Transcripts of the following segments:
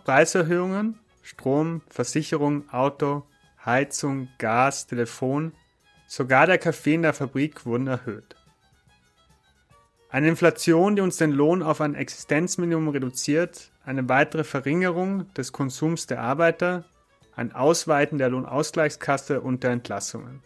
auch Preiserhöhungen, Strom, Versicherung, Auto, Heizung, Gas, Telefon, sogar der Kaffee in der Fabrik wurden erhöht. Eine Inflation, die uns den Lohn auf ein Existenzminimum reduziert, eine weitere Verringerung des Konsums der Arbeiter, ein Ausweiten der Lohnausgleichskasse und der Entlassungen.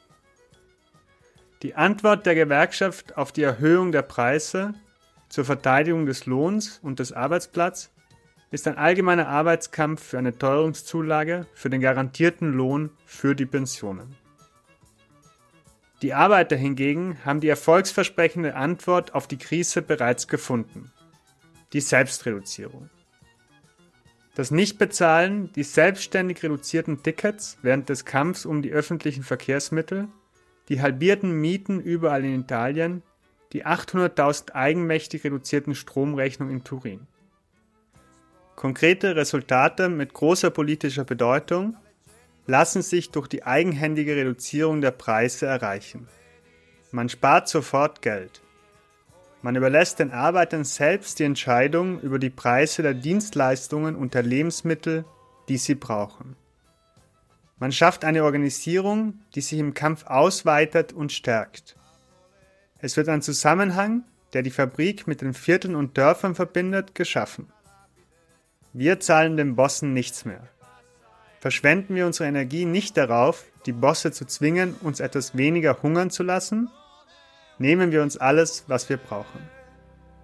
Die Antwort der Gewerkschaft auf die Erhöhung der Preise zur Verteidigung des Lohns und des Arbeitsplatzes ist ein allgemeiner Arbeitskampf für eine Teuerungszulage für den garantierten Lohn für die Pensionen. Die Arbeiter hingegen haben die erfolgsversprechende Antwort auf die Krise bereits gefunden: die Selbstreduzierung. Das Nichtbezahlen, die selbstständig reduzierten Tickets während des Kampfs um die öffentlichen Verkehrsmittel, die halbierten Mieten überall in Italien, die 800.000 eigenmächtig reduzierten Stromrechnungen in Turin. Konkrete Resultate mit großer politischer Bedeutung lassen sich durch die eigenhändige Reduzierung der Preise erreichen. Man spart sofort Geld. Man überlässt den Arbeitern selbst die Entscheidung über die Preise der Dienstleistungen und der Lebensmittel, die sie brauchen. Man schafft eine Organisierung, die sich im Kampf ausweitet und stärkt. Es wird ein Zusammenhang, der die Fabrik mit den Vierteln und Dörfern verbindet, geschaffen. Wir zahlen den Bossen nichts mehr. Verschwenden wir unsere Energie nicht darauf, die Bosse zu zwingen, uns etwas weniger hungern zu lassen? Nehmen wir uns alles, was wir brauchen.